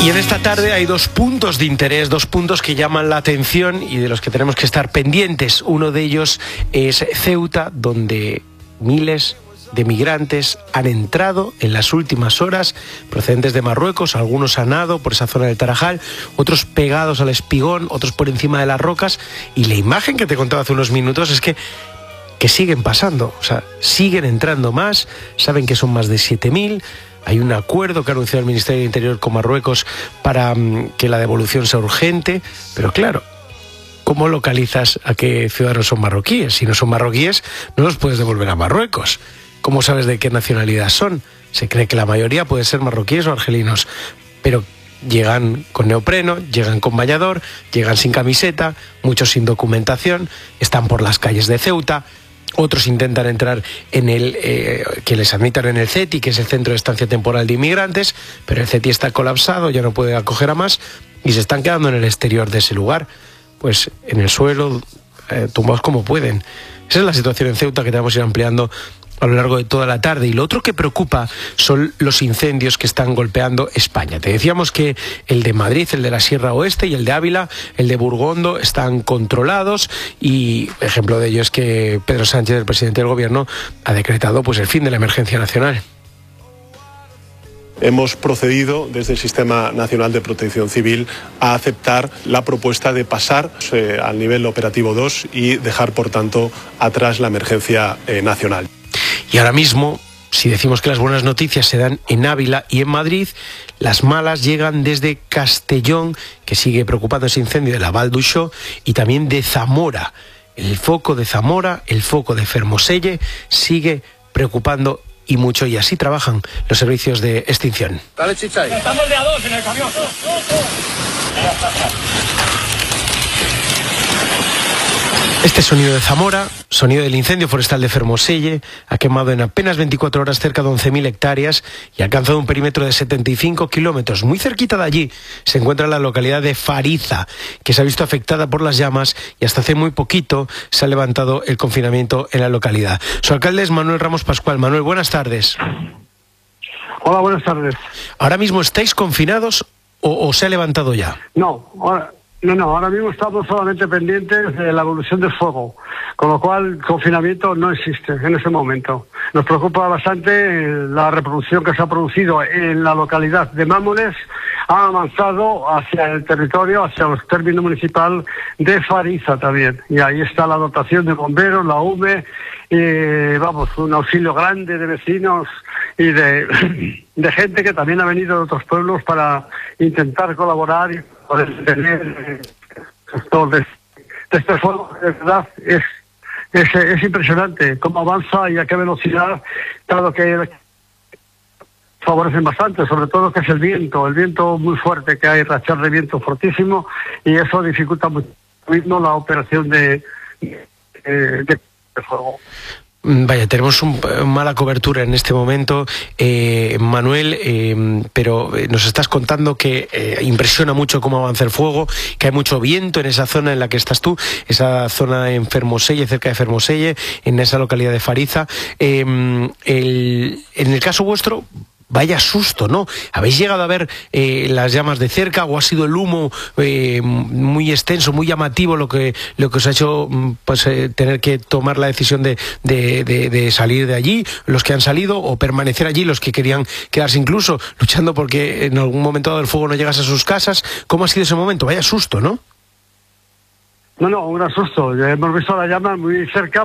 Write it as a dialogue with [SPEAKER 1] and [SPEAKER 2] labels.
[SPEAKER 1] Y en esta tarde hay dos puntos de interés, dos puntos que llaman la atención y de los que tenemos que estar pendientes. Uno de ellos es Ceuta, donde miles de migrantes han entrado en las últimas horas, procedentes de Marruecos. Algunos han nado por esa zona del Tarajal, otros pegados al espigón, otros por encima de las rocas. Y la imagen que te contaba hace unos minutos es que siguen pasando, o sea, siguen entrando más. Saben que son más de 7.000. Hay un acuerdo que ha anunciado el Ministerio del Interior con Marruecos para que la devolución sea urgente, pero claro, ¿cómo localizas a qué ciudadanos son marroquíes? Si no son marroquíes, no los puedes devolver a Marruecos. ¿Cómo sabes de qué nacionalidad son? Se cree que la mayoría puede ser marroquíes o argelinos, pero llegan con neopreno, llegan con bañador, llegan sin camiseta, muchos sin documentación, están por las calles de Ceuta. Otros intentan entrar en que les admitan en el CETI, que es el Centro de Estancia Temporal de Inmigrantes, pero el CETI está colapsado, ya no puede acoger a más y se están quedando en el exterior de ese lugar, pues en el suelo, tumbados como pueden. Esa es la situación en Ceuta que tenemos que ir ampliando a lo largo de toda la tarde. Y lo otro que preocupa son los incendios que están golpeando España. Te decíamos que el de Madrid, el de la Sierra Oeste y el de Ávila, el de Burgondo, están controlados, y ejemplo de ello es que Pedro Sánchez, el presidente del Gobierno, ha decretado pues el fin de la emergencia nacional.
[SPEAKER 2] Hemos procedido desde el Sistema Nacional de Protección Civil a aceptar la propuesta de pasar al nivel operativo 2 y dejar, por tanto, atrás la emergencia nacional.
[SPEAKER 1] Y ahora mismo, si decimos que las buenas noticias se dan en Ávila y en Madrid, las malas llegan desde Castellón, que sigue preocupando ese incendio de la Val d'Uixó, y también de Zamora. El foco de Zamora, el foco de Fermoselle, sigue preocupando y mucho, y así trabajan los servicios de extinción.
[SPEAKER 3] Dale, chicha. Estamos de a dos en el camión.
[SPEAKER 1] Este sonido de Zamora, sonido del incendio forestal de Fermoselle, ha quemado en apenas 24 horas cerca de 11.000 hectáreas y ha alcanzado un perímetro de 75 kilómetros. Muy cerquita de allí se encuentra la localidad de Fariza, que se ha visto afectada por las llamas, y hasta hace muy poquito se ha levantado el confinamiento en la localidad. Su alcalde es Manuel Ramos Pascual. Manuel, buenas tardes.
[SPEAKER 4] Hola, buenas tardes.
[SPEAKER 1] ¿Ahora mismo estáis confinados o se ha levantado ya?
[SPEAKER 4] No, ahora mismo estamos solamente pendientes de la evolución del fuego, con lo cual confinamiento no existe en ese momento. Nos preocupa bastante la reproducción que se ha producido en la localidad de Mámoles, ha avanzado hacia el territorio, hacia los términos municipal de Fariza también, y ahí está la dotación de bomberos, la UME, un auxilio grande de vecinos y de gente que también ha venido de otros pueblos para intentar colaborar y poder tener de este fuego. De verdad es impresionante cómo avanza y a qué velocidad, dado que favorecen bastante, sobre todo que es el viento muy fuerte que hay, rachas de viento fortísimo, y eso dificulta mucho la operación de fuego.
[SPEAKER 1] Vaya, tenemos mala cobertura en este momento, Manuel, pero nos estás contando que impresiona mucho cómo avanza el fuego, que hay mucho viento en esa zona en la que estás tú, esa zona en Fermoselle, cerca de Fermoselle, en esa localidad de Fariza. En el caso vuestro, vaya susto, ¿no? ¿Habéis llegado a ver las llamas de cerca, o ha sido el humo muy extenso, muy llamativo, lo que os ha hecho tener que tomar la decisión de salir de allí, los que han salido, o permanecer allí, los que querían quedarse incluso luchando porque en algún momento dado el fuego no llegase a sus casas? ¿Cómo ha sido ese momento? Vaya susto, ¿no?
[SPEAKER 4] No, un gran susto. Hemos visto la llama muy cerca.